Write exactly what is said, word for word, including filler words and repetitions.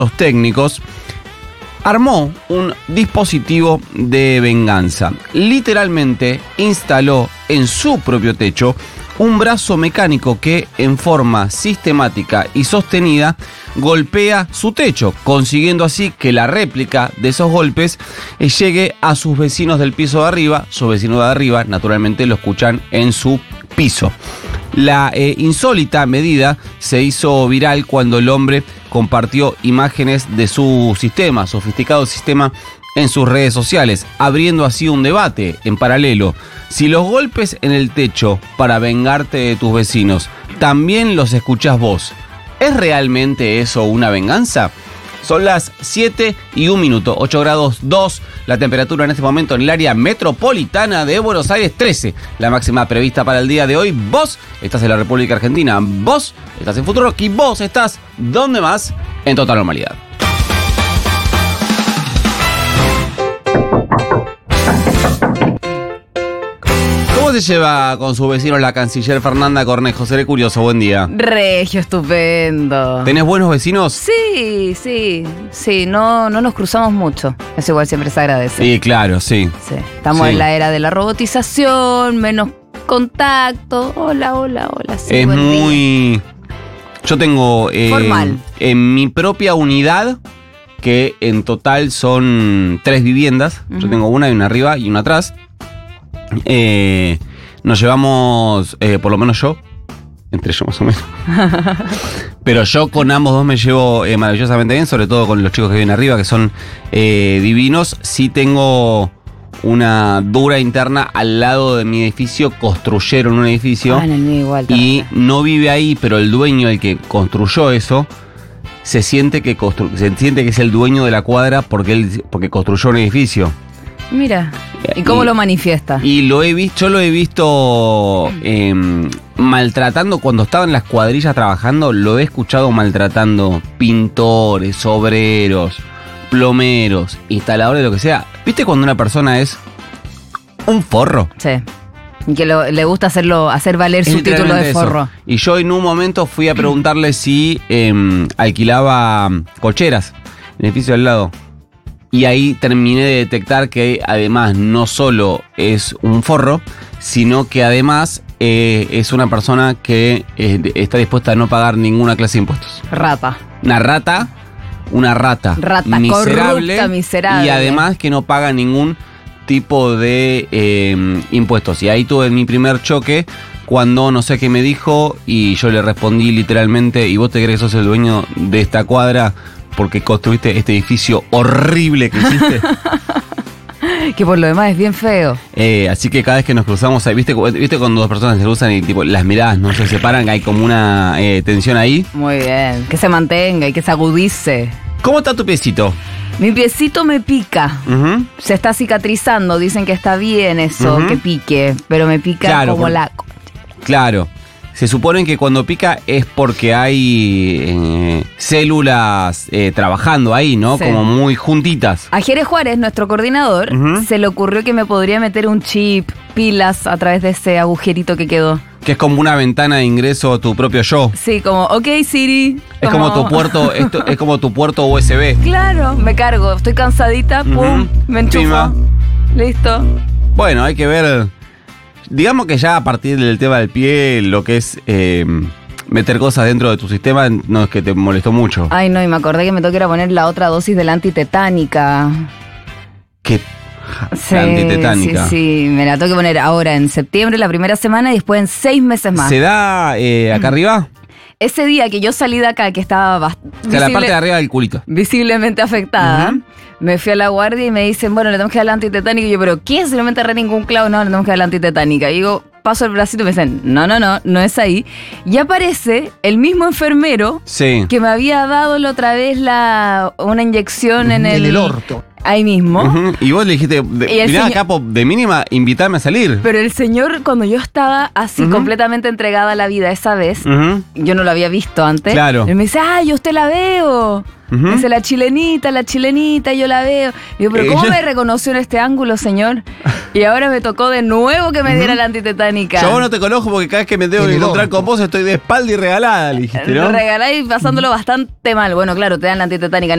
los técnicos, armó un dispositivo de venganza. Literalmente instaló en su propio techo un brazo mecánico que en forma sistemática y sostenida golpea su techo, consiguiendo así que la réplica de esos golpes eh, llegue a sus vecinos del piso de arriba. Sus vecinos de arriba naturalmente lo escuchan en su piso. La eh, insólita medida se hizo viral cuando el hombre compartió imágenes de su sistema, sofisticado sistema, en sus redes sociales, abriendo así un debate en paralelo. Si los golpes en el techo para vengarte de tus vecinos también los escuchás vos, ¿es realmente eso una venganza? Son las siete y un minuto, ocho grados dos, la temperatura en este momento en el área metropolitana de Buenos Aires, trece, la máxima prevista para el día de hoy. Vos estás en la República Argentina, vos estás en Futurock y vos estás, ¿dónde más? En total normalidad. ¿Cómo se lleva con sus vecinos la canciller Fernanda Cornejo? Seré curioso, buen día. Regio, estupendo. ¿Tenés buenos vecinos? Sí, sí, sí, no, no nos cruzamos mucho. Eso igual siempre se agradece. Sí, claro, sí. Sí. Estamos Sí. en la era de la robotización, menos contacto. Hola, hola, hola. Sí, Es buen día. muy... Yo tengo... eh, Formal. En mi propia unidad, que en total son tres viviendas. Yo Ujú. tengo una y una arriba y una atrás. Eh, nos llevamos, eh, por lo menos yo, entre yo más o menos. Pero yo con ambos dos me llevo eh, maravillosamente bien, sobre todo con los chicos que viven arriba, que son eh, divinos. Sí tengo una dura interna al lado de mi edificio, construyeron un edificio. Ah, en el mío igual. Y también. no vive ahí, pero el dueño, el que construyó eso, se siente que constru- se siente que es el dueño de la cuadra porque él porque construyó un edificio. Mira, ¿y cómo Y- lo manifiesta? Y lo he visto, yo lo he visto eh, maltratando cuando estaba en las cuadrillas trabajando, lo he escuchado maltratando pintores, obreros, plomeros, instaladores, lo que sea. ¿Viste cuando una persona es un forro? Sí. Y que lo- le gusta hacerlo, hacer valer Es su título literalmente de eso. forro. Y yo en un momento fui a preguntarle si eh, alquilaba cocheras en el edificio al lado. Y ahí terminé de detectar que además no solo es un forro, sino que además eh, es una persona que eh, está dispuesta a no pagar ninguna clase de impuestos. Rata. Una rata, una rata, Rata corrupta, miserable. Y además que no paga ningún tipo de eh, impuestos. Y ahí tuve mi primer choque cuando no sé qué me dijo y yo le respondí literalmente: ¿y vos te crees que sos el dueño de esta cuadra porque construiste este edificio horrible que hiciste? Que por lo demás es bien feo. Eh, así que cada vez que nos cruzamos ahí, ¿viste, ¿viste cuando dos personas se cruzan y tipo las miradas no se separan? Hay como una eh, tensión ahí. Muy bien. Que se mantenga y que se agudice. ¿Cómo está tu piecito? Mi piecito me pica. Ujú. Se está cicatrizando. Dicen que está bien eso, Ujú. que pique. Pero me pica Claro, como por- la... Claro. Se supone que cuando pica es porque hay eh, células eh, trabajando ahí, ¿no? Sí. Como muy juntitas. A Jere Juárez, nuestro coordinador, Ujú. se le ocurrió que me podría meter un chip, pilas a través de ese agujerito que quedó. Que es como una ventana de ingreso a tu propio yo. Sí, como, ok Siri. Es como tu puerto, esto, es como tu puerto U S B. Claro, me cargo. Estoy cansadita, pum, Ujú. me enchufo. Pima. Listo. Bueno, hay que ver. Digamos que ya a partir del tema del pie, lo que es eh, meter cosas dentro de tu sistema, no es que te molestó mucho. Ay, no, y me acordé que me tengo que ir a poner la otra dosis de la antitetánica. Que Sí, la antitetánica. Sí, sí, me la tengo que poner ahora en septiembre, la primera semana, y después en seis meses más. ¿Se da eh, acá arriba? Ese día que yo salí de acá, que estaba bast- O sea, la parte de arriba del culito. visiblemente afectada, Ujú. me fui a la guardia y me dicen, bueno, le tenemos que dar la antitetánica. Y yo, ¿pero qué? Si no me enterré ningún clavo, no, le tenemos que dar la antitetánica. Y digo, paso el bracito y me dicen, no, no, no, no es ahí. Y aparece el mismo enfermero Sí. que me había dado la otra vez la, una inyección en el... En el orto. ahí mismo. Uh-huh. Y vos le dijiste, de, mirá, señor... capo, de mínima, invítame a salir. Pero el señor, cuando yo estaba así, uh-huh. completamente entregada a la vida esa vez, uh-huh. yo no lo había visto antes. Claro. Él me dice, ay, yo usted la veo. Uh-huh. Me dice, la chilenita, la chilenita, yo la veo. Y yo, pero ¿cómo Ella... me reconoció en este ángulo, señor? Y ahora me tocó de nuevo que me diera uh-huh. la antitetánica. Yo no te conozco porque cada vez que me tengo que encontrar con vos estoy de espalda y regalada, le dijiste, ¿no? Regalada y pasándolo bastante mal. Bueno, claro, te dan la antitetánica.